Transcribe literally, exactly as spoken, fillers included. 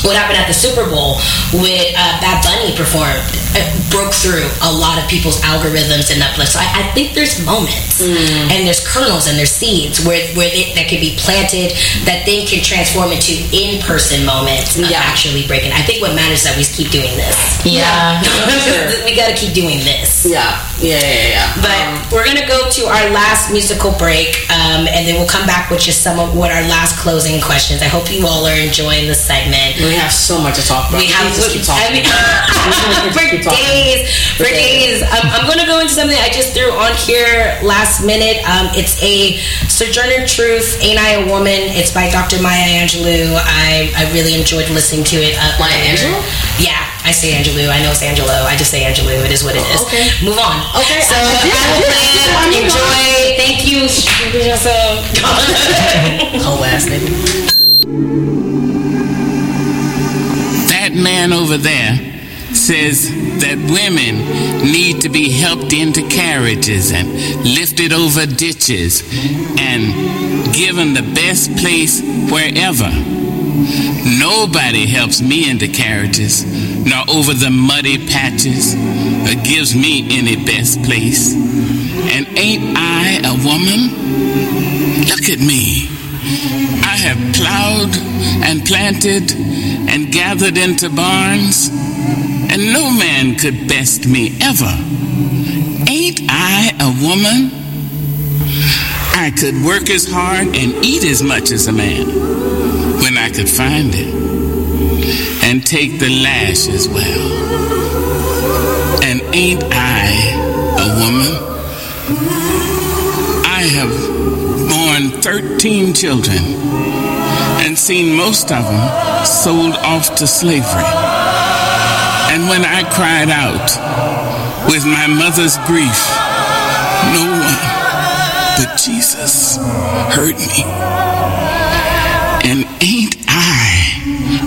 what happened at the Super Bowl with uh, Bad Bunny performed uh, broke through a lot of people's algorithms and Netflix. So I, I think there's moments mm. and there's kernels and there's seeds where, where they, that can be planted that then can transform into in-person moments of yeah. actually breaking. I think what matters is that we keep doing this. Yeah. yeah. We got to keep doing this. Yeah. Yeah, yeah, yeah. But um, we're going to go to our last musical break um, and then we'll come back with just some of what our last closing questions. I hope you all are enjoying the segment. We have so much to talk about. We have to keep talking. I mean, for keep days, for days. Um, I'm going to go into something I just threw on here last minute. Um, it's a Sojourner Truth, Ain't I a Woman? It's by Doctor Maya Angelou. I, I really enjoyed listening to it. Uh, Maya Angelou? Yeah, I say Angelou. I know it's Angelo. I just say Angelou. It is what it is. Oh, okay. Move on. Okay. So I will plan. Enjoy. Thank you. Whole ass nigga. That man over there says that women need to be helped into carriages and lifted over ditches and given the best place wherever. Nobody helps me into carriages, nor over the muddy patches, or gives me any best place. And ain't I a woman? Look at me. I have plowed and planted and gathered into barns, and no man could best me ever. Ain't I a woman? I could work as hard and eat as much as a man when I could find it, and take the lash as well. And ain't I a woman? I have born thirteen children and seen most of them sold off to slavery. And when I cried out with my mother's grief, no one but Jesus heard me. And ain't I